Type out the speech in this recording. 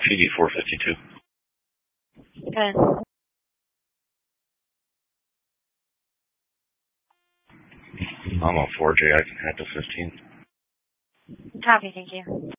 PD 452. Good. I'm on 4J. I can head to 15. Copy, thank you.